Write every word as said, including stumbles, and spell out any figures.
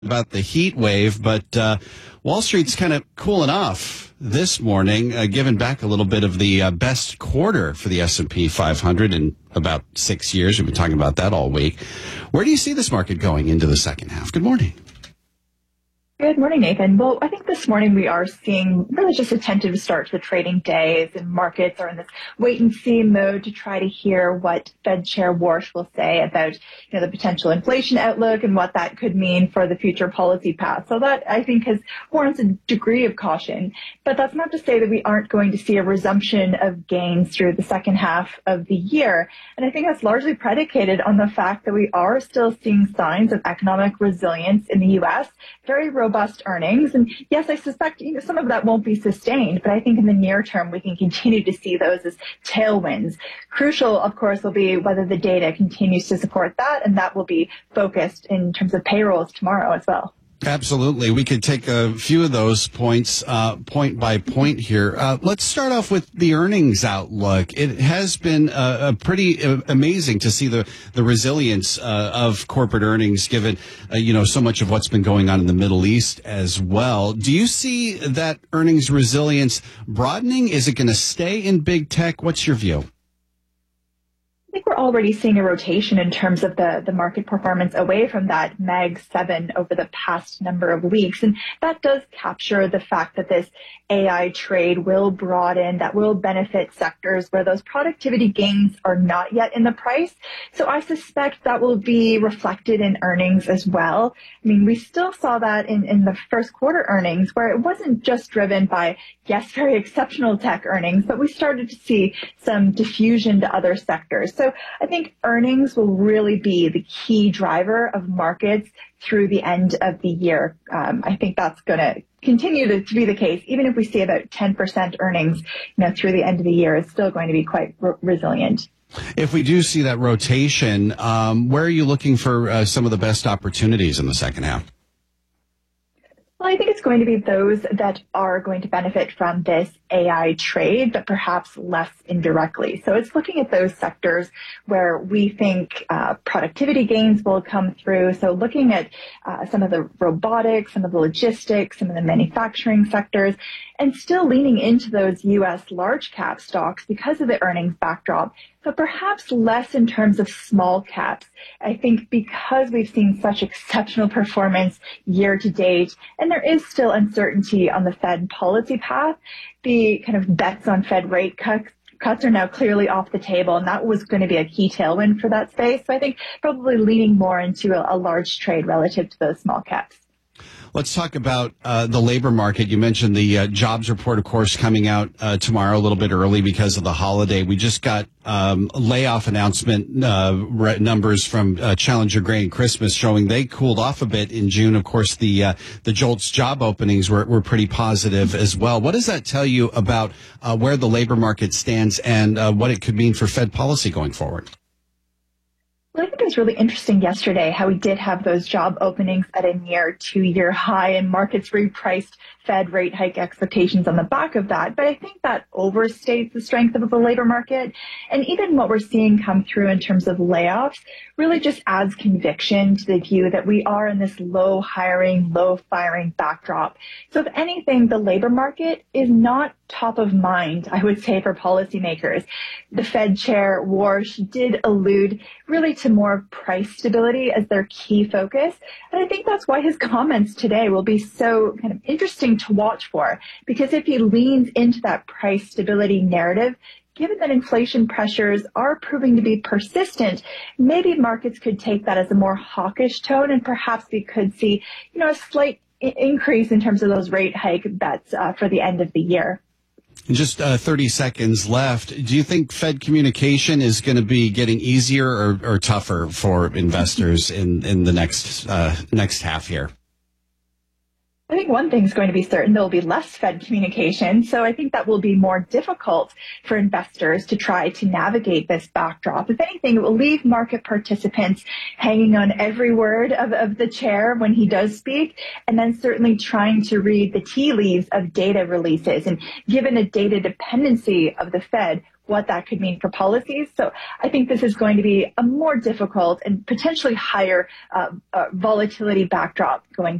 about the heat wave, but uh, Wall Street's kind of cooling off this morning, uh, giving back a little bit of the uh, best quarter for the S and P five hundred in about six years. We've been talking about that all week. Where do you see this market going into the second half? Good morning. Good morning, Nathan. Well, I think this morning we are seeing really just a tentative start to the trading days, and markets are in this wait-and-see mode to try to hear what Fed Chair Warsh will say about, you know, the potential inflation outlook and what that could mean for the future policy path. So that, I think, has warrants a degree of caution. But that's not to say that we aren't going to see a resumption of gains through the second half of the year. And I think that's largely predicated on the fact that we are still seeing signs of economic resilience in the U S, very robust robust earnings. And yes, I suspect you know, some of that won't be sustained, but I think in the near term, we can continue to see those as tailwinds. Crucial, of course, will be whether the data continues to support that, and that will be focused in terms of payrolls tomorrow as well. Absolutely. We could take a few of those points, uh, point by point here. Uh, let's start off with the earnings outlook. It has been uh, a pretty uh, amazing to see the, the resilience uh, of corporate earnings, given, uh, you know, so much of what's been going on in the Middle East as well. Do you see that earnings resilience broadening? Is it going to stay in big tech? What's your view? I think we're already seeing a rotation in terms of the, the market performance away from that Mag seven over the past number of weeks. And that does capture the fact that this A I trade will broaden, that will benefit sectors where those productivity gains are not yet in the price. So I suspect that will be reflected in earnings as well. I mean, we still saw that in, in the first quarter earnings, where it wasn't just driven by, yes, very exceptional tech earnings, but we started to see some diffusion to other sectors. So I think earnings will really be the key driver of markets through the end of the year. Um, I think that's going to continue to, to be the case. Even if we see about ten percent earnings, you know, through the end of the year, it's still going to be quite re- resilient. If we do see that rotation, um, where are you looking for uh, some of the best opportunities in the second half? Well, I think it's going to be those that are going to benefit from this A I trade, but perhaps less indirectly. So it's looking at those sectors where we think uh, productivity gains will come through. So looking at uh, some of the robotics, some of the logistics, some of the manufacturing sectors, and still leaning into those U S large cap stocks because of the earnings backdrop, but perhaps less in terms of small caps. I think because we've seen such exceptional performance year to date, and there is still uncertainty on the Fed policy path, the kind of bets on Fed rate cuts cuts are now clearly off the table, and that was going to be a key tailwind for that space. So I think probably leaning more into a, a large trade relative to those small caps. Let's talk about uh, the labor market. You mentioned the uh, jobs report, of course, coming out uh, tomorrow, a little bit early because of the holiday. We just got um, layoff announcement uh, re- numbers from uh, Challenger Gray and Christmas showing they cooled off a bit in June. Of course, the uh, the JOLTS job openings were, were pretty positive as well. What does that tell you about uh, where the labor market stands and uh, what it could mean for Fed policy going forward? Well, I think it was really interesting yesterday how we did have those job openings at a near two-year high, and markets repriced Fed rate hike expectations on the back of that. But I think that overstates the strength of the labor market. And even what we're seeing come through in terms of layoffs really just adds conviction to the view that we are in this low hiring, low firing backdrop. So if anything, the labor market is not top of mind, I would say, for policymakers. The Fed Chair Warsh did allude really to more price stability as their key focus. And I think that's why his comments today will be so kind of interesting to watch for, because if he leans into that price stability narrative, given that inflation pressures are proving to be persistent, maybe markets could take that as a more hawkish tone, and perhaps we could see, you know, a slight I- increase in terms of those rate hike bets uh, for the end of the year. Just uh, thirty seconds left. Do you think Fed communication is going to be getting easier or, or tougher for investors in, in the next uh, next half year? I think one thing's going to be certain, there will be less Fed communication. So I think that will be more difficult for investors to try to navigate this backdrop. If anything, it will leave market participants hanging on every word of, of the chair when he does speak, and then certainly trying to read the tea leaves of data releases. And given the data dependency of the Fed, what that could mean for policies. So I think this is going to be a more difficult and potentially higher uh, uh, volatility backdrop going